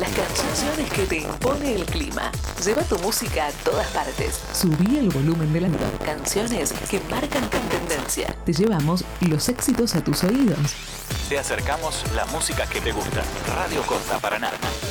Las canciones que te impone el clima. Lleva tu música a todas partes. Subí el volumen de la nota. Canciones que marcan tendencia. Te llevamos los éxitos a tus oídos. Te acercamos la música que te gusta. Radio Costa Paraná.